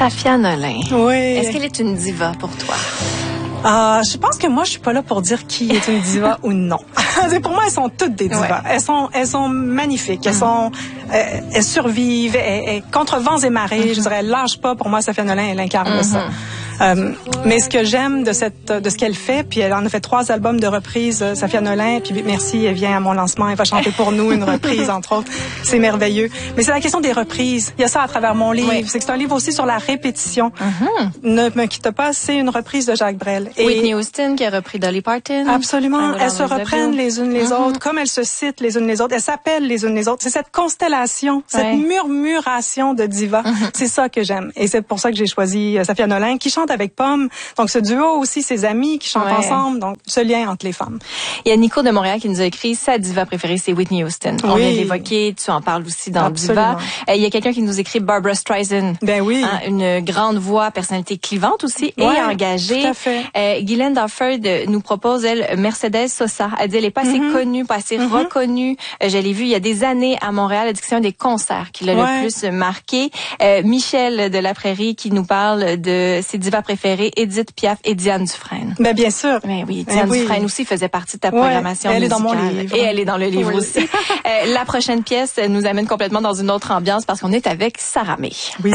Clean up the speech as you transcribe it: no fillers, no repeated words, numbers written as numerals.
Safia Nolin. Oui. Est-ce qu'elle est une diva pour toi? Je pense que moi, je suis pas là pour dire qui est une diva ou non. Pour moi, elles sont toutes des divas. Ouais. Elles sont magnifiques. Elles survivent. Elles contre vents et marées. Je dirais, elles lâchent pas. Pour moi, Safia Nolin, elle incarne ça. Mais ce que j'aime de ce qu'elle fait, puis elle en a fait 3 albums de reprises, Safia Nolin, puis merci, elle vient à mon lancement, elle va chanter pour nous une reprise, entre autres. C'est merveilleux. Mais c'est la question des reprises. Il y a ça à travers mon livre. Oui. C'est un livre aussi sur la répétition. Ne me quitte pas, c'est une reprise de Jacques Brel. Et Whitney Houston qui a repris Dolly Parton. Absolument. Elles se reprennent les unes les autres, comme elles se citent les unes les autres. Elles s'appellent les unes les autres. C'est cette constellation, cette murmuration de divas. C'est ça que j'aime. Et c'est pour ça que j'ai choisi Safia Nolin, qui chante avec Pomme. Donc, ce duo aussi, ses amis qui chantent ensemble. Donc, ce lien entre les femmes. Il y a Nico de Montréal qui nous a écrit sa diva préférée, c'est Whitney Houston. On vient d'évoquer, tu en parles aussi dans Diva. Il y a quelqu'un qui nous écrit Barbra Streisand. Ben oui. Une grande voix, personnalité clivante aussi et engagée. Tout à fait. Guylaine Dafford nous propose, elle, Mercedes Sosa. Elle dit, elle est pas assez connue, pas assez reconnue. Je l'ai vue il y a des années à Montréal. Elle dit que c'est un des concerts qui l'a le plus marqué. Michel de la Prairie qui nous parle de ses divas préférées, Edith Piaf et Diane Dufresne. Ben, bien sûr. Ben oui, Diane Dufresne aussi faisait partie de ta programmation musicale. Elle est dans mon livre. Et elle est dans le livre aussi. La prochaine pièce nous amène complètement dans une autre ambiance parce qu'on est avec Sarah May. Oui.